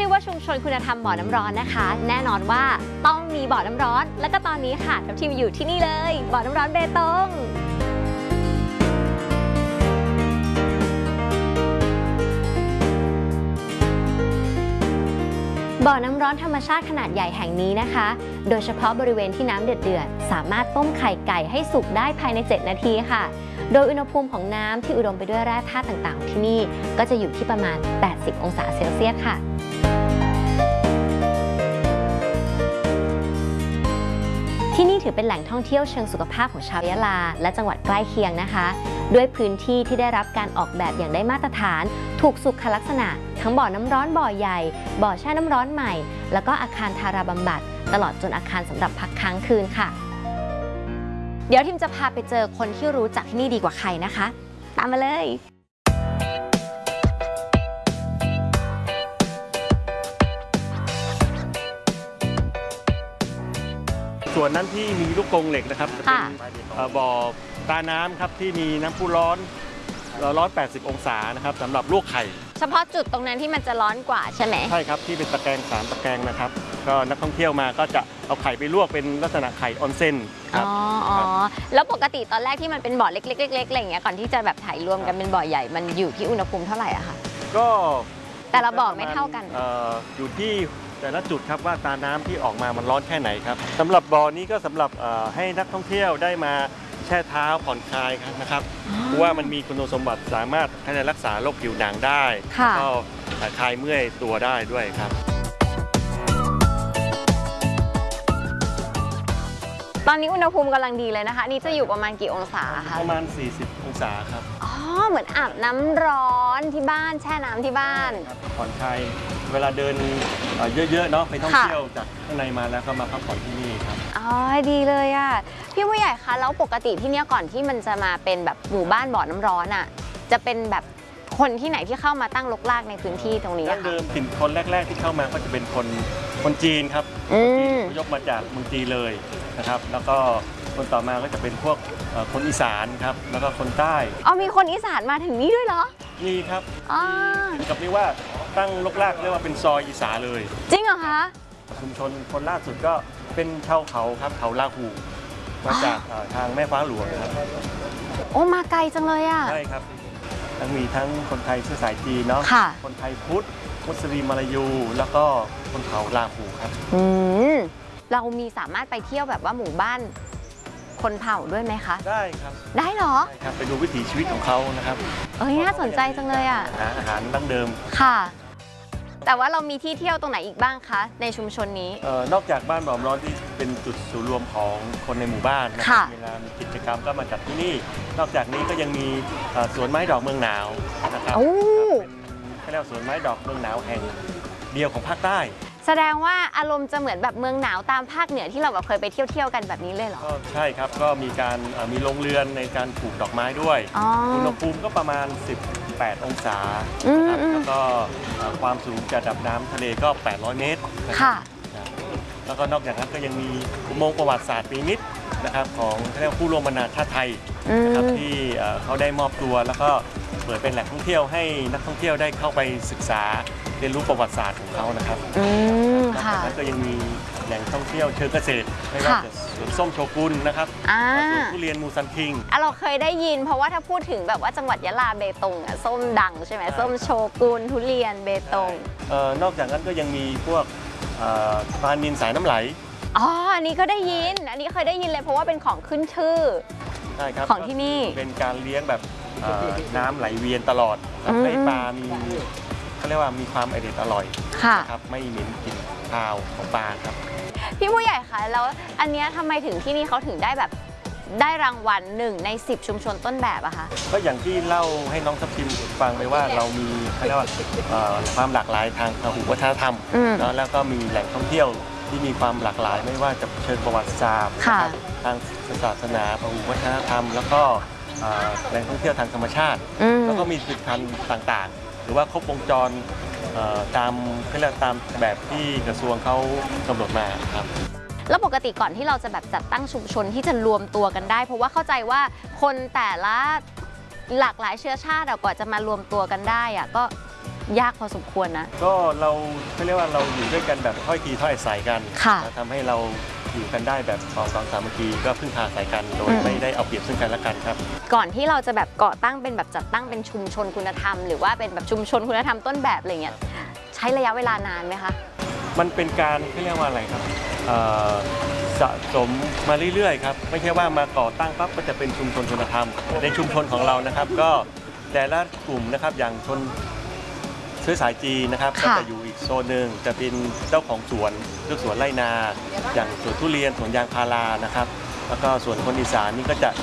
ชื่อว่าชุมชนคุณธรรมบ่อน้ำร้อนนะคะแน่นอนว่าต้องมีบ่อน้ำร้อนแล้วก็ตอนนี้ค่ะทัพทีมอยู่ที่นี่เลยบ่อน้ำร้อนเบตงบ่อน้ำร้อนธรรมชาติขนาดใหญ่แห่งนี้นะคะโดยเฉพาะบริเวณที่น้ำเดือดๆสามารถต้มไข่ไก่ให้สุกได้ภายใน7 นาทีค่ะโดยอุณหภูมิของน้ำที่อุดมไปด้วยแร่ธาตุต่างๆของที่นี่ก็จะอยู่ที่ประมาณ80 องศาเซลเซียสค่ะที่นี่ถือเป็นแหล่งท่องเที่ยวเชิงสุขภาพของชาวยะลาและจังหวัดใกล้เคียงนะคะด้วยพื้นที่ที่ได้รับการออกแบบอย่างได้มาตรฐานถูกสุขลักษณะทั้งบ่อน้ำร้อนบ่อใหญ่บ่อแช่น้ำร้อนใหม่แล้วก็อาคารทาราบำบัดตลอดจนอาคารสำหรับพักค้างคืนค่ะเดี๋ยวทีมจะพาไปเจอคนที่รู้จักที่นี่ดีกว่าใครนะคะตามมาเลยส่วนนั้นที่มีลูกกรงเหล็กนะครับจะเป็นบ่อตาน้ำครับที่มีน้ำพุร้อน80 องศานะครับสำหรับลวกไข่เฉพาะจุดตรงนั้นที่มันจะร้อนกว่าใช่ไหมใช่ครับที่เป็นตะแกรง3 ตะแกรงนะครับก็นักท่องเที่ยวมาก็จะเอาไข่ไปลวกเป็นลักษณะไข่ออนเซ็นครับแล้วปกติตอนแรกที่มันเป็นบ่อเล็กๆๆอะไรอย่างเงี้ยก่อนที่จะแบบถ่ายรวมกันเป็นบ่อใหญ่มันอยู่ที่อุณหภูมิเท่าไหร่อะคะก็แต่ละบ่อไม่เท่ากันอยู่ที่แต่ละจุดครับว่าตาน้ำที่ออกมามันร้อนแค่ไหนครับสำหรับบ่อนี้ก็สำหรับให้นักท่องเที่ยวได้มาแช่เท้าผ่อนคลายนะครับเพราะว่ามันมีคุณสมบัติสามารถให้รักษาโรคผิวหนังได้ก็คลายเมื่อยตัวได้ด้วยครับตอนนี้อุณหภูมิกำลังดีเลยนะคะนี่จะอยู่ประมาณกี่องศาคะประมาณ40 องศาครับอ๋อเหมือนอาบน้ำร้อนที่บ้านแช่น้ำที่บ้านผ่อนคลายเวลาเดินเยอะๆเนาะไปท่องเที่ยวจากข้างในมาแล้วก็มาพักผ่อนที่นี่ครับอ๋อดีเลยอ่ะพี่ผู้ใหญ่คะแล้วปกติที่เนี่ยก่อนที่มันจะมาเป็นแบบหมู่บ้านบ่อน้ำร้อนอ่ะจะเป็นแบบคนที่ไหนที่เข้ามาตั้งรกรากในพื้นที่ตรงนี้เดิมถิ่นคนแรกๆที่เข้ามาก็จะเป็นคนจีนครับยกมาจากเมืองจีนเลยนะครับแล้วก็คนต่อมาก็จะเป็นพวกคนอีสานครับแล้วก็คนใต้มีคนอีสานมาถึงนี่ด้วยเหรอมีครับกับนี่ว่าตั้งรกรากเรียกว่าเป็นซอยอีสานเลยจริงเหรอคะชุมชนคนล่าสุดก็เป็นชาวเขาครับเขาลาหูมาจากทางแม่ฟ้าหลวงครับโอ้มาไกลจังเลยอ่ะใช่ครับมีทั้งคนไทยเชื้อสายจีนเนาะคนไทยพุทธมุสลิมมาลายูแล้วก็คนเขาลาหูครับเรามีสามารถไปเที่ยวแบบว่าหมู่บ้านคนเผ่าด้วยไหมคะได้ครับได้เหรอได้ครับไปดูวิถีชีวิตของเขานะครับน่าสนใจจังเลยอ่ะอาหารดั้งเดิมค่ะแต่ว่าเรามีที่เที่ยวตรงไหนอีกบ้างคะในชุมชนนี้นอกจากบ้านบ่อน้ำร้อนที่เป็นจุดศูนย์รวมของคนในหมู่บ้านนะครับเวลามีกิจกรรมก็มาจัดที่นี่นอกจากนี้ก็ยังมีสวนไม้ดอกเมืองหนาวนะครับเป็นเรียกว่าสวนไม้ดอกเมืองหนาวแห่งเดียวของภาคใต้แสดงว่าอารมณ์จะเหมือนแบบเมืองหนาวตามภาคเหนือที่เราแบบเคยไปเที่ยวกันแบบนี้เลยเหรอใช่ครับก็มีการมีโรงเรือนในการปลูกดอกไม้ด้วยอุณหภูมิก็ประมาณ18 องศาครับแล้วก็ความสูงจากระดับน้ำทะเลก็800 เมตรค่ะแล้วก็นอกจากนั้นก็ยังมีอุโมงค์ประวัติศาสตร์ปีนิดนะครับของเรียกว่าผู้ร่วมบรรณาชาติไทยนะครับที่เขาได้มอบตัวแล้วก็เปิดเป็นแหล่งท่องเที่ยวให้นักท่องเที่ยวได้เข้าไปศึกษาเรียนรู้ประวัติศาสตร์ของเขานะครับนอกจากนั้นก็ยังมีแหล่งท่องเที่ยวเชิงเกษตรไม่ว่าจะสวนส้มโชกุนนะครับสวนทุเรียนมูซันคิงเราเคยได้ยินเพราะว่าถ้าพูดถึงแบบว่าจังหวัดยะลาเบตงส้มดังใช่ไหมส้มโชกุนทุเรียนเบตงนอกจากนั้นก็ยังมีพวกปลานิลสายน้ำไหลอันนี้ก็ได้ยินอันนี้เคยได้ยินเลยเพราะว่าเป็นของขึ้นชื่อของที่นี่เป็นการเลี้ยงแบบน้ำไหลเวียนตลอดให้ปลามีเขาเรียกว่ามีความอร่อยครับไม่เหม็นกลิ่นคาวของปลาครับพี่ผู้ใหญ่คะแล้วอันนี้ทำไมถึงที่นี่เขาถึงได้แบบได้รางวัล1 ใน 10ชุมชนต้นแบบอะคะก็อย่างที่เล่าให้น้องทัพทิมฟังไปว่าเรามีเขาเรียกว่าความหลากหลายทางพหุวัฒนธรรมแล้วก็มีแหล่งท่องเที่ยวที่มีความหลากหลายไม่ว่าจะเชิงประวัติศาสตร์ทางศาสนาพหุวัฒนธรรมแล้วก็แหล่งท่องเที่ยวทางธรรมชาติแล้วก็มีผลิตภัณฑ์ต่างๆหรือว่าครบวงจรตามแบบที่กระทรวงเขากำหนดมาครับแล้วปกติก่อนที่เราจะแบบจัดตั้งชุมชนที่จะรวมตัวกันได้เพราะว่าเข้าใจว่าคนแต่ละหลากหลายเชื้อชาติกว่าจะมารวมตัวกันได้ก็ยากพอสมควรนะก็เราเรียกว่าเราอยู่ด้วยกันแบบถ้อยทีถ้อยอาศัยกันค่ะทำให้เราอยู่กันได้แบบปองดองสามัคคีก็พึ่งพาอาศัยกันโดยไม่ได้เอาเปรียบซึ่งกันและกันครับก่อนที่เราจะแบบก่อตั้งเป็นแบบจัดตั้งเป็นชุมชนคุณธรรมหรือว่าเป็นแบบชุมชนคุณธรรมต้นแบบอะไรเงี้ยใช้ระยะเวลานานไหมคะมันเป็นการเรียกว่าอะไรครับสะสมมาเรื่อยๆครับไม่ใช่ว่ามาก่อตั้งปั๊บก็จะเป็นชุมชนคุณธรรมในชุมชนของเรานะครับ ก็แต่ละกลุ่มนะครับอย่างชนเชื้อสายจีนนะครับก็ค่ะจะอยู่อีกโซนหนึ่งจะเป็นเจ้าของสวนเลือกสวนไร่นา อย่างสวนทุเรียนสวนยางพารานะครับ แล้วก็ส่วนคนอีสานนี่ก็จะ